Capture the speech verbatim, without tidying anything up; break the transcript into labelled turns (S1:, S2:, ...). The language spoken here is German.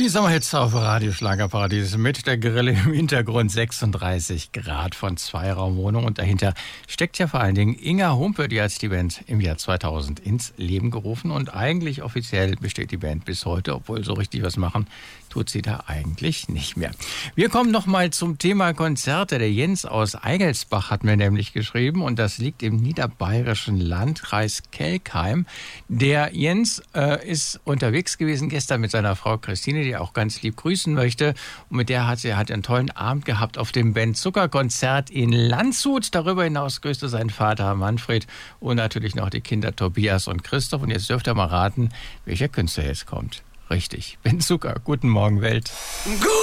S1: Die Sommerhits auf Radio Schlagerparadies mit der Grille im Hintergrund, sechsunddreißig Grad von Zweiraumwohnung. Und dahinter steckt ja vor allen Dingen Inga Humpe, die hat die Band im Jahr zweitausend ins Leben gerufen. Und eigentlich offiziell besteht die Band bis heute, obwohl so richtig was machen tut sie da eigentlich nicht mehr. Wir kommen nochmal zum Thema Konzerte. Der Jens aus Eigelsbach hat mir nämlich geschrieben, und das liegt im niederbayerischen Landkreis Kelkheim. Der Jens äh, ist unterwegs gewesen gestern mit seiner Frau Christine, die er auch ganz lieb grüßen möchte. Und mit der hat sie hat einen tollen Abend gehabt auf dem Ben Zucker Konzert in Landshut. Darüber hinaus grüßte sein Vater Manfred und natürlich noch die Kinder Tobias und Christoph. Und jetzt dürft ihr mal raten, welcher Künstler jetzt kommt. Richtig, Ben Zucker. Guten Morgen, Welt.
S2: Gut.